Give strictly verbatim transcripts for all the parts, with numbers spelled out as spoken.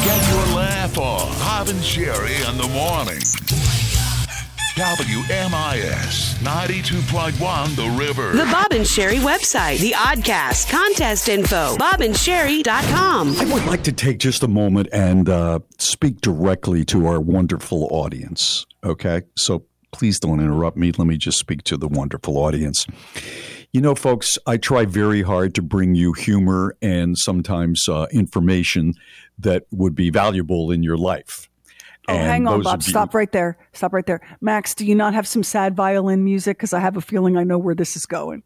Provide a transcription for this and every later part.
Get your laugh on. Bob and Sherry in the morning. W M I S ninety-two point one The River. The Bob and Sherry website, the Oddcast, contest info, bob and sherry dot com. I would like to take just a moment and uh, speak directly to our wonderful audience, okay? So please don't interrupt me. Let me just speak to the wonderful audience. You know, folks, I try very hard to bring you humor and sometimes uh, information that would be valuable in your life. Oh, and hang on, Bob. you- Stop right there. Stop right there. Max, do you not have some sad violin music? Because I have a feeling I know where this is going.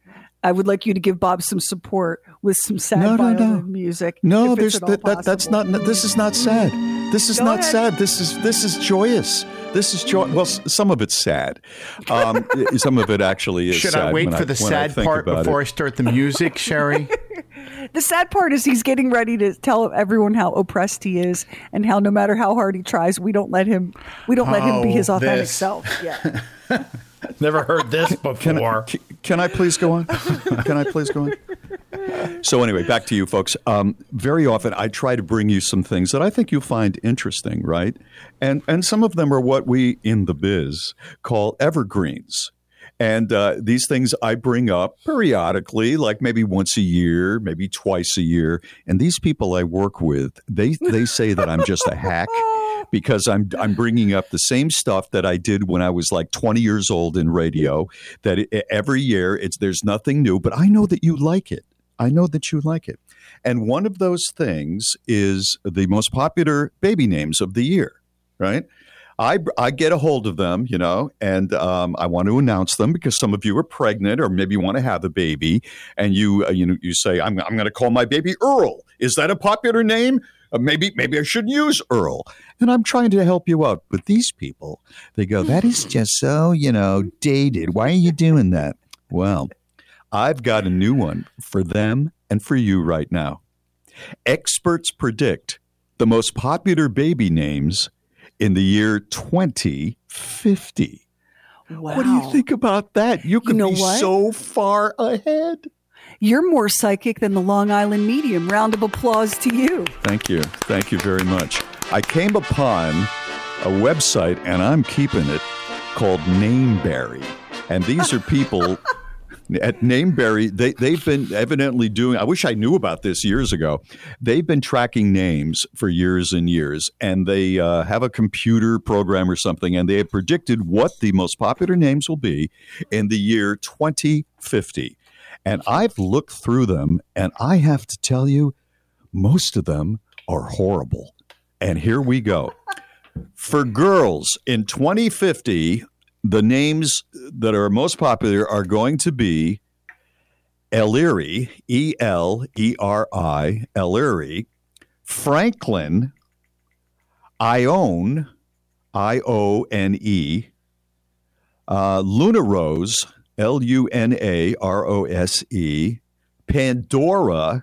I would like you to give Bob some support with some sad No, no, violin no. music. No, if it's there's at all that, that. That's possible. not. This is not sad. This is Go not ahead. sad. This is this is joyous. This is joy. Well, s- some of it's sad. Um, some of it actually is. Should sad I wait when for the when I sad think part about before it. I start the music, Sherry? The sad part is he's getting ready to tell everyone how oppressed he is and how no matter how hard he tries, we don't let him. We don't let him be Oh, his authentic this. self. Yeah. Never heard this before. Can I, c- can I please go on? Can I please go on? So anyway, back to you folks. Um, very often I try to bring you some things that I think you'll find interesting, right? And and some of them are what we in the biz call evergreens. And uh, these things I bring up periodically, like maybe once a year, maybe twice a year. And these people I work with, they they say that I'm just a hack because I'm I'm bringing up the same stuff that I did when I was like twenty years old in radio. That it, every year it's there's nothing new, but I know that you like it. I know that you like it. And one of those things is the most popular baby names of the year, right? I, I get a hold of them, you know, and um, I want to announce them because some of you are pregnant or maybe want to have a baby, and you uh, you know you say I'm I'm going to call my baby Earl. Is that a popular name? Uh, maybe maybe I shouldn't use Earl. And I'm trying to help you out. But these people, they go, that is just so, you know, dated. Why are you doing that? Well, I've got a new one for them and for you right now. Experts predict the most popular baby names in the year twenty fifty. Wow. What do you think about that? You could know be what? so far ahead. You're more psychic than the Long Island Medium. Round of applause to you. Thank you. Thank you very much. I came upon a website, and I'm keeping it, called Nameberry. And these are people at Nameberry. They, they've been evidently doing, I wish I knew about this years ago. They've been tracking names for years and years, and they uh, have a computer program or something, and they have predicted what the most popular names will be in the year twenty fifty. And I've looked through them, and I have to tell you, most of them are horrible. And here we go. For girls in twenty fifty, the names that are most popular are going to be Ellery, E L E R I, Ellery, Franklin, Ione, I O N E, uh, Luna Rose, L U N A R O S E, Pandora,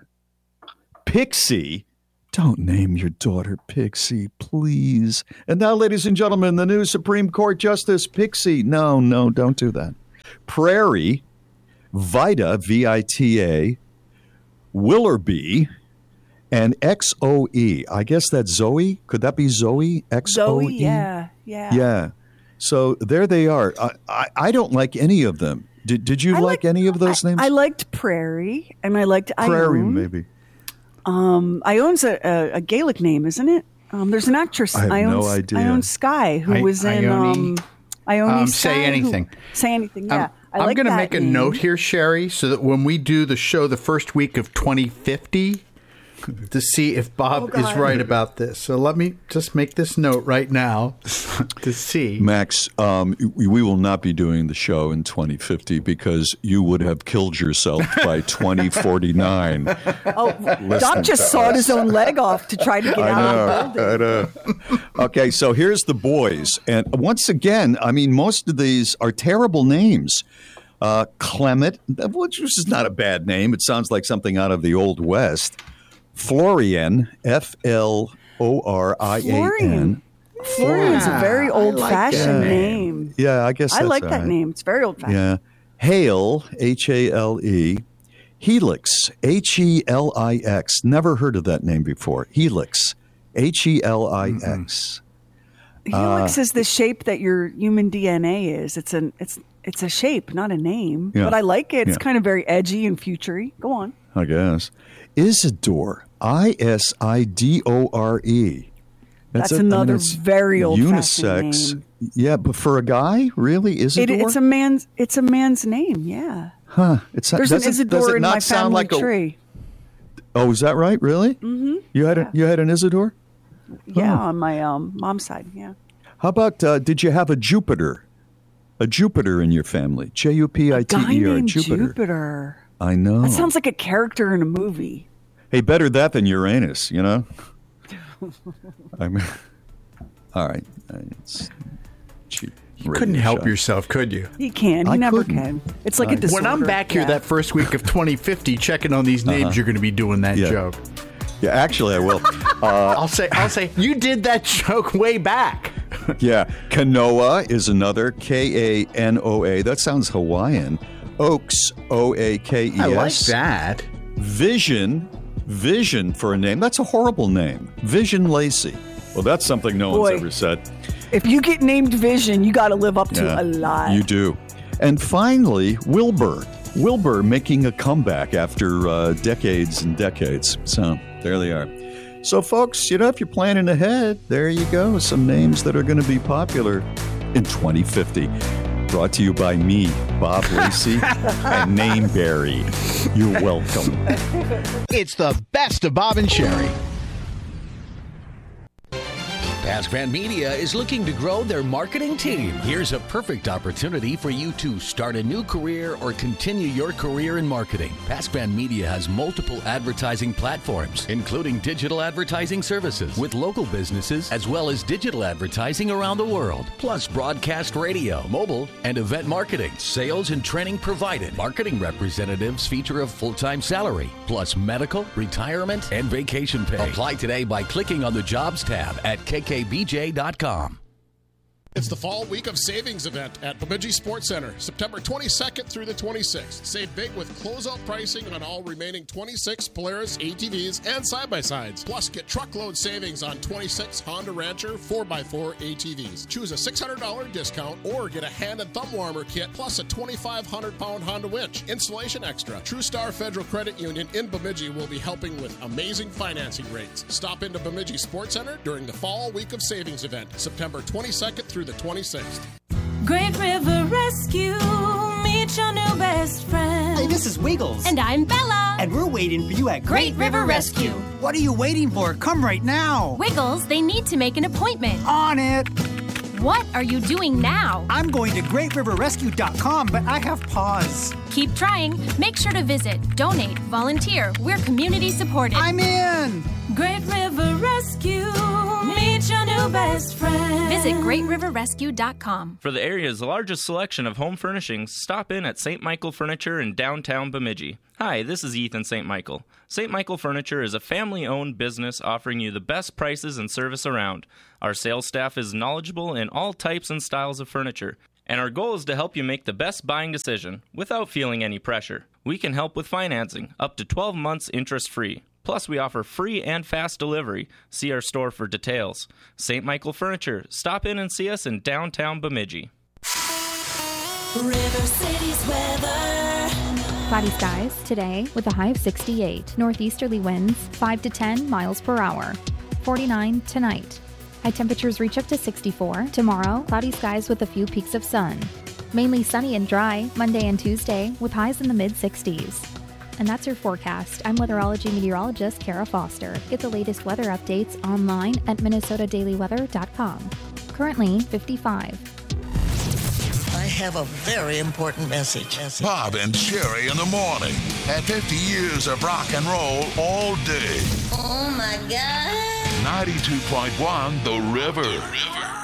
Pixie. Don't name your daughter Pixie, please. And now, ladies and gentlemen, the new Supreme Court Justice Pixie. No, no, don't do that. Prairie, Vita, V I T A, Willoughby, and X O E. I guess that's Zoe. Could that be Zoe? X O E? Zoe, yeah, yeah. Yeah. So there they are. I, I, I don't like any of them. Did Did you I like liked- any of those I, names? I liked Prairie, and I liked Prairie, Ione. maybe. Um, Ione's a, a, a Gaelic name, isn't it? Um, there's an actress, I have Ione, no idea. Ione Skye, who I- was in Ione- um, Ione Um, Skye, Say who- Anything. Say Anything, yeah. Um, I I'm like going to that make a name. note here, Sherry, so that when we do the show the first week of twenty fifty, to see if Bob Oh, is God. right about this. So let me just make this note right now to see. Max, um, we we will not be doing the show in twenty fifty because you would have killed yourself by twenty forty-nine. Oh, Doc just sawed his own leg off to try to get I out of the building. know, I know. Okay, so here's the boys. And once again, I mean, most of these are terrible names. Uh, Clement, which is not a bad name. It sounds like something out of the Old West. Florian, F L O R I A N. Florian. Florian is a very I like old-fashioned that name. Yeah, I guess I that's like all that right. name. It's very old-fashioned. Yeah. Hale, H A L E. Helix, H E L I X. Never heard of that name before. Helix, H E L I X. Helix uh, is the shape that your human D N A is. It's an it's it's a shape, not a name. Yeah. But I like it. It's yeah. kind of very edgy and futury. Go on. I guess. Isidore. I S I D O R E. That's, That's a, another I mean, very old unisex. Name. Yeah, but for a guy, really, Isidore? It, it's a man's. It's a man's name. Yeah. Huh. It's There's an Isidore in my family like tree. A, oh, is that right? Really? Mm-hmm. You had yeah. a, you had an Isidore? Yeah, oh. on my um, mom's side. Yeah. How about? Uh, did you have a Jupiter? A Jupiter in your family? J U P I T E R. Jupiter. Jupiter. I know. That sounds like a character in a movie. Hey, better that than Uranus, you know? I mean, all right. It's cheap. You couldn't help shot. yourself, could you? He can. He I never couldn't. can. It's like I, a disorder. When I'm back here yeah. that first week of twenty fifty checking on these names, uh-huh. you're going to be doing that yeah. joke. Yeah, actually, I will. Uh, I'll say, I'll say, you did that joke way back. Yeah. Kanoa is another. K A N O A. That sounds Hawaiian. Oaks, O A K E S. I like that. Vision. Vision for a name. That's a horrible name. Vision Lacey. Well, that's something no Boy, one's ever said. If you get named Vision, you got to live up to yeah, a lot. You do. And finally, Wilbur. Wilbur making a comeback after uh, decades and decades. So there they are. So, folks, you know, if you're planning ahead, there you go. Some names that are going to be popular in twenty fifty. Brought to you by me, Bob Lacey, and Nameberry. You're welcome. It's the best of Bob and Sherry. PaskVan Media is looking to grow their marketing team. Here's a perfect opportunity for you to start a new career or continue your career in marketing. PaskVan Media has multiple advertising platforms, including digital advertising services with local businesses, as well as digital advertising around the world, plus broadcast radio, mobile, and event marketing. Sales and training provided. Marketing representatives feature a full-time salary, plus medical, retirement, and vacation pay. Apply today by clicking on the Jobs tab at K K B J dot com. It's the fall week of savings event at Bemidji Sports Center, September twenty-second through the twenty-sixth. Save big with closeout pricing on all remaining twenty-six Polaris A T Vs and side-by-sides. Plus, get truckload savings on twenty-six Honda Rancher four by four A T Vs. Choose a six hundred dollars discount or get a hand and thumb warmer kit plus a twenty-five hundred pound Honda winch. Installation extra. TrueStar Federal Credit Union in Bemidji will be helping with amazing financing rates. Stop into Bemidji Sports Center during the fall week of savings event, September twenty-second through the twenty-sixth. Great River Rescue, meet your new best friend. Hey, this is Wiggles. And I'm Bella. And we're waiting for you at Great, Great River Rescue. What are you waiting for? Come right now. Wiggles, they need to make an appointment. On it. What are you doing now? I'm going to great river rescue dot com, but I have pause. Keep trying. Make sure to visit, donate, volunteer. We're community supported. I'm in. Great River Rescue, meet your new best friend. Visit great river rescue dot com. For the area's largest selection of home furnishings, stop in at Saint Michael Furniture in downtown Bemidji. Hi, this is Ethan Saint Michael. Saint Michael Furniture is a family-owned business offering you the best prices and service around. Our sales staff is knowledgeable in all types and styles of furniture, and our goal is to help you make the best buying decision without feeling any pressure. We can help with financing, up to twelve months interest-free. Plus, we offer free and fast delivery. See our store for details. Saint Michael Furniture. Stop in and see us in downtown Bemidji. River City's weather. Cloudy skies today with a high of sixty-eight. Northeasterly winds five to ten miles per hour. forty-nine tonight. High temperatures reach up to sixty-four. Tomorrow, cloudy skies with a few peaks of sun. Mainly sunny and dry Monday and Tuesday with highs in the mid-sixties. And that's your forecast. I'm weatherology meteorologist Kara Foster. Get the latest weather updates online at minnesota daily weather dot com. Currently fifty-five. I have a very important message. Bob and Sherry in the morning. At fifty years of rock and roll all day. Oh, my God. ninety-two point one The River. The River.